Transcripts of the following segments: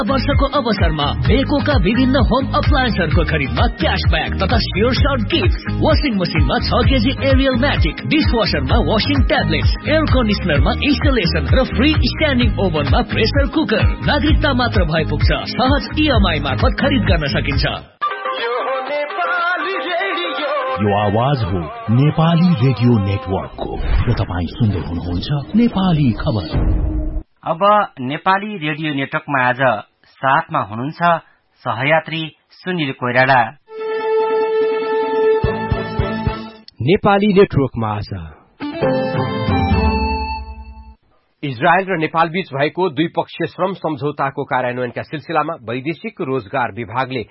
वर्षको अवसरमा बेकोका विभिन्न होम अप्लायन्सहरूको खरिदमा क्याशब्याक तथा स्योर सर्ट गिफ्ट। वाशिङ मसिनमा 6 KG Ariel म्याटिक, डिसवासरमा washing tablets, air कन्डिसनरमा installation र फ्री स्ट्यान्डिङ ओभनमा प्रेसर कुकर। नागरिकता मात्र भए पुग्छ। सहज इएमआई मार्फत खरिद गर्न सकिन्छ। यो आवाज हो नेपाली रेडियो नेटवर्कको र तपाईँ सुन्दै हुनुहुन्छ नेपाली खबर। अब नेपाली रेडियो नेटवर्कमा आज साथमा हुनुहुन्छ सहयात्री सुनिल कोइराला। नेपाली नेटवर्कमा आज इजरायल र नेपाल बीच भएको द्विपक्षीय श्रम सम्झौताको कार्यान्वयनका सिलसिलामा वैदेशिक रोजगार विभागले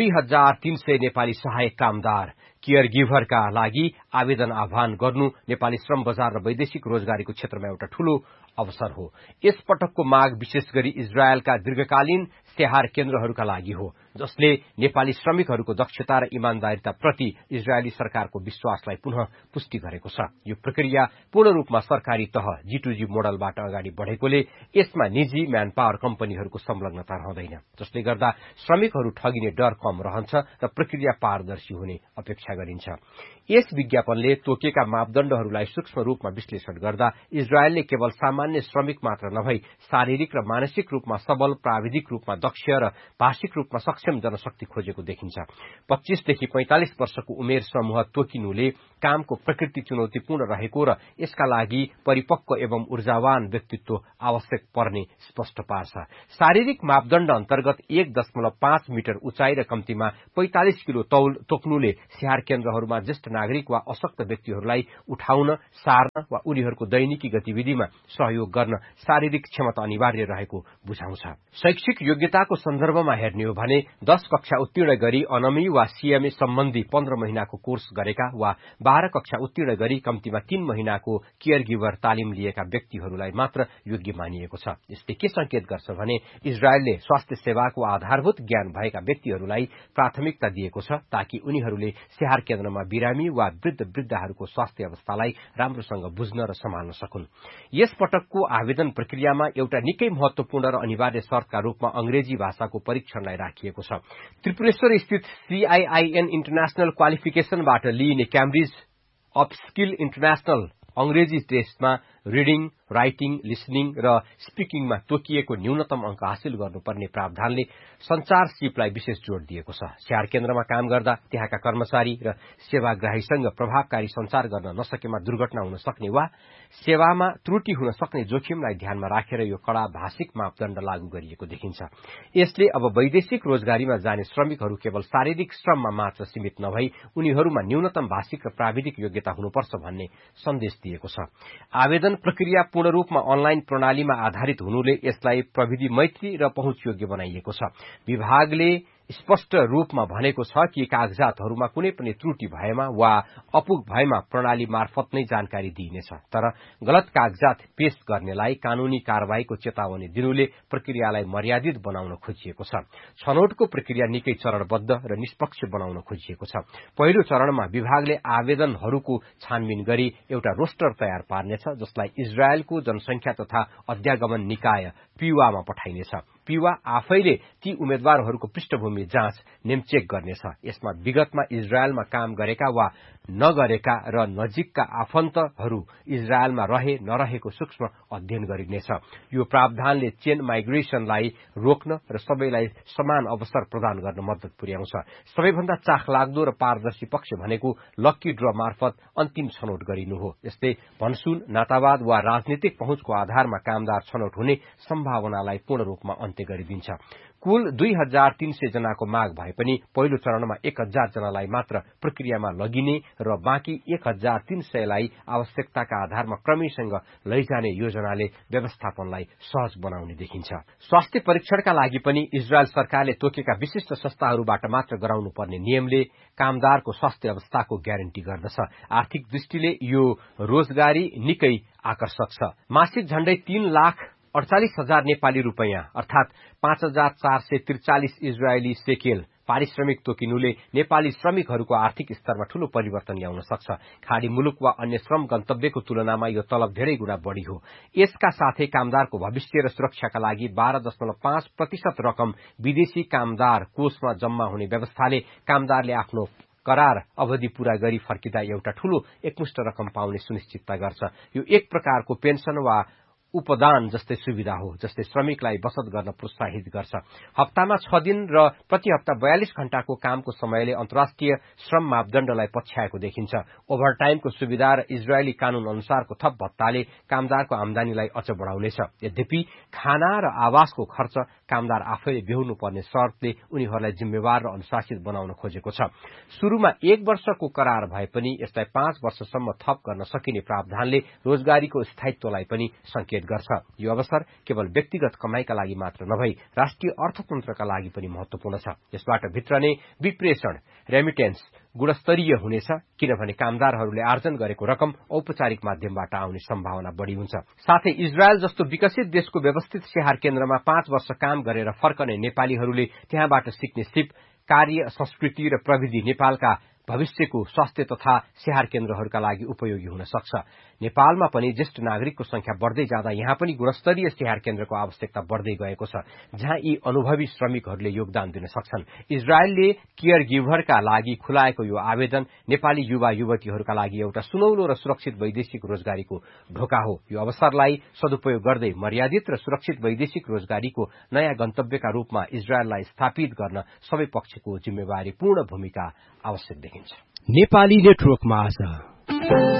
2300 नेपाली सहायक कामदार केयर गिभरका लागि आवेदन आह्वान गर्नु नेपाली श्रम बजार र वैदेशिक रोजगारीको क्षेत्रमा एउटा ठूलो अवसर हो। यस पटकको माग विशेष गरी इजरायलका दीर्घकालीन स्याहार केन्द्रहरूका लागि हो, जसले नेपाली श्रमिकहरूको दक्षता र इमानदारीता प्रति इजरायली सरकारको विश्वासलाई पुनः पुष्टि गरेको छ। यो प्रक्रिया पूर्ण रूपमा सरकारी तह G2G मोडलबाट अगाडि बढेकोले यसमा निजी म्यान पावर कम्पनीहरूको संलग्नता रहँदैन, जसले गर्दा श्रमिकहरू ठगिने डर कम रहन्छ र प्रक्रिया पारदर्शी हुने अपेक्षा गरिन्छ। यस विज्ञापनले तोकेका मापदण्डहरूलाई सूक्ष्म रूपमा विश्लेषण गर्दा इजरायलले केवल सामान्य श्रमिक मात्र नभई शारीरिक र मानसिक रूपमा सबल, प्राविधिक रूपमा दक्ष र भाषिक रूपमा सक्षम जनशक्ति खोजेको देखिन्छ। 25 देखि 45 वर्षको उमेर समूह तोकिनुले कामको प्रकृति चुनौतीपूर्ण रहेको र यसका लागि परिपक्व एवं ऊर्जावान व्यक्तित्व आवश्यक पर्ने स्पष्ट पार्छ। शारीरिक मापदण्ड अन्तर्गत 1.5 मिटर उचाइ र कम्तीमा 45 किलो तौल तोक्नुले स्याहार केन्द्रहरूमा ज्येष्ठ नागरिक वा अशक्त व्यक्तिहरूलाई उठाउन, सार्न वा उनीहरूको दैनिकी गतिविधिमा सहयोग गर्न शारीरिक क्षमता अनिवार्य रहेको बुझाउँछ। शैक्षिक योग्यताको सन्दर्भमा हेर्ने हो भने 10 कक्षा उत्तीर्ण गरी अनमी वा सीएमए सम्बन्धी 15 महिनाको कोर्स गरेका वा 12 कक्षा उत्तीर्ण गरी कम्तीमा 3 महिनाको केयर गिभर तालिम लिएका व्यक्तिहरूलाई मात्र योग्य मानिएको छ। यसले के संकेत गर्छ भने इजरायलले स्वास्थ्य सेवाको आधारभूत ज्ञान भएका व्यक्तिहरूलाई प्राथमिकता दिएको छ, ताकि उनीहरूले स्याहार केन्द्रमा बिरामी वा वृद्धहरूको स्वास्थ्य अवस्थालाई राम्रोसँग बुझ्न र सम्हाल्न सकुन्। यस पटकको आवेदन प्रक्रियामा एउटा निकै महत्वपूर्ण र अनिवार्य शर्तका रूपमा अंग्रेजी भाषाको परीक्षणलाई राखिएको छ। त्रिपुरेश्वर स्थित CIIN इन्टरनेशनल क्वालिफिकेशनबाट लिइने क्याम्ब्रिज अपस्किल इन्टरनेशनल अंग्रेजी टेस्टमा रिडिङ, राइटिङ, लिसनिङ र स्पिकिङमा तोकिएको न्यूनतम अंक हासिल गर्नुपर्ने प्रावधानले संचार सिपलाई विशेष जोड़ दिएको छ। स्याहार केन्द्रमा काम गर्दा त्यहाँका कर्मचारी र सेवाग्राहीसँग प्रभावकारी संचार गर्न नसकेमा दुर्घटना हुन सक्ने वा सेवामा त्रुटि हुन सक्ने जोखिमलाई ध्यानमा राखेर यो कड़ा भाषिक मापदण्ड लागू गरिएको देखिन्छ। यसले अब वैदेशिक रोजगारीमा जाने श्रमिकहरू केवल शारीरिक श्रममा मात्र सीमित नभई उनीहरूमा न्यूनतम भाषिक र प्राविधिक योग्यता हुनुपर्छ भन्ने सन्देश दिएको छ। आवेदन प्रक्रिया पूर्ण रूपमा अनलाइन प्रणालीमा आधारित हुनुले यसलाई प्रविधि मैत्री र पहुँचयोग्य बनाइएको छ। विभागले स्पष्ट रूपमा भनेको छ कि कागजातहरूमा कुनै पनि त्रुटि भएमा वा अपुग भएमा प्रणाली मार्फत नै जानकारी दिइनेछ, तर गलत कागजात पेश गर्नेलाई कानूनी कारवाहीको चेतावनी दिनुले प्रक्रियालाई मर्यादित बनाउन खोजिएको छ। छनौटको प्रक्रिया निकै चरणबद्ध र निष्पक्ष बनाउन खोजिएको छ। पहिलो चरणमा विभागले आवेदनहरूको छानबिन गरी एउटा रोस्टर तयार पार्नेछ, जसलाई इजरायलको जनसंख्या तथा अध्यागमन निकाय पिवामा पठाइनेछ। पिवा आफैले ती उम्मेद्वारहरूको पृष्ठभूमि जाँच नेमचेक गर्नेछ। यसमा विगतमा इजरायलमा काम गरेका वा नगरेका र नजिकका आफन्तहरू इजरायलमा रहे नरहेको सूक्ष्म अध्ययन गरिनेछ। यो प्रावधानले चेन माइग्रेसनलाई रोक्न र सबैलाई समान अवसर प्रदान गर्न मद्दत पुर्याउँछ। सबैभन्दा चाखलाग्दो र पारदर्शी पक्ष भनेको लक्की ड्र मार्फत अन्तिम छनौट गरिनु हो। यस्तै भन्सुन, नातावाद वा राजनीतिक पहुँचको आधारमा कामदार छनौट हुने सम्भावनालाई पूर्ण रूपमा अन्त्य गरिदिन्छ। कुल 2300 जनाको माग भए पनि पहिलो चरणमा 1000 जनालाई मात्र प्रक्रियामा लगिने र बाँकी 1300 लाई आवश्यकताका आधारमा क्रमैसँग लैजाने योजनाले व्यवस्थापनलाई सहज बनाउने देखिन्छ। स्वास्थ्य परीक्षणका लागि पनि इजरायल सरकारले तोकेका विशिष्ट संस्थाहरूबाट मात्र गराउनु पर्ने नियमले कामदारको स्वास्थ्य अवस्थाको ग्यारेन्टी गर्दछ। आर्थिक दृष्टिले यो रोजगारी निकै आकर्षक छ। मासिक झण्डै 3,48,000 नेपाली रुपैयाँ अर्थात 5,443 इजरायली सेकेल पारिश्रमिक तोकिनुले नेपाली श्रमिकहरूको आर्थिक स्तरमा ठूलो परिवर्तन ल्याउन सक्छ। खाडी मुलुक वा अन्य श्रम गन्तव्यको तुलनामा यो तलब धेरै गुणा बढी हो। यसका साथै कामदारको भविष्य र सुरक्षाका लागि 12.5% रकम विदेशी कामदार कोषमा जम्मा हुने व्यवस्थाले कामदारले आफ्नो करार अवधि पूरा गरी फर्किँदा एउटा ठूलो एकमुष्ट रकम पाउने सुनिश्चितता गर्छ। यो एक प्रकारको पेन्सन वा उपदान जस्तै सुविधा हो जसले श्रमिकलाई बचत गर्न प्रोत्साहित गर्छ। हप्तामा 6 दिन र प्रति हप्ता 42 घण्टाको कामको समयले अन्तर्राष्ट्रिय श्रम मापदण्डलाई पछ्याएको देखिन्छ। ओभरटाइमको सुविधा र इजरायली कानून अनुसारको थप भत्ताले कामदारको आमदानीलाई अझ बढाउनेछ। यद्यपि खाना र आवासको खर्च कामदार आफैले बेहोर्नु पर्ने शर्तले उनीहरूलाई जिम्मेवार र अनुशासित बनाउन खोजेको छ। सुरुमा 1 वर्षको करार भए पनि यसलाई 5 वर्षसम्म थप गर्न सकिने प्रावधानले रोजगारीको स्थायित्वलाई पनि संकेत गर्छ। यो अवसर केवल व्यक्तिगत कमाईका लागि मात्र नभई राष्ट्रिय अर्थतन्त्रका लागि पनि महत्वपूर्ण छ। यसबाट भित्रने विप्रेषण रेमिटेन्स गुणस्तरीय हुनेछ किनभने कामदारहरूले आर्जन गरेको रकम औपचारिक माध्यमबाट आउने सम्भावना बढी हुन्छ। साथै इजरायल जस्तो विकसित देशको व्यवस्थित स्याहार केन्द्रमा 5 वर्ष काम गरेर फर्कने नेपालीहरूले त्यहाँबाट सिक्ने सिप, कार्य, संस्कृति र प्रविधि नेपालका भविष्यको स्वास्थ्य तथा स्याहार केन्द्रहरूका लागि उपयोगी हुन सक्छ। नेपालमा पनि ज्येष्ठ नागरिकको संख्या बढ्दै जाँदा यहाँ पनि गुणस्तरीय स्याहार केन्द्रको आवश्यकता बढ्दै गएको छ जहाँ यी अनुभवी श्रमिकहरूले योगदान दिन सक्छन्। इजरायलले केयर गिभरका लागि खुलाएको यो आवेदन नेपाली युवा युवतीहरूका लागि एउटा सुनौलो र सुरक्षित वैदेशिक रोजगारीको ढोका हो। यो अवसरलाई सदुपयोग गर्दै मर्यादित र सुरक्षित वैदेशिक रोजगारीको नयाँ गन्तव्यका रूपमा इजरायललाई स्थापित गर्न सबै पक्षको जिम्मेवारीपूर्ण भूमिका आवश्यक देखिन्छ। नेपाली नेटवर्कमा आज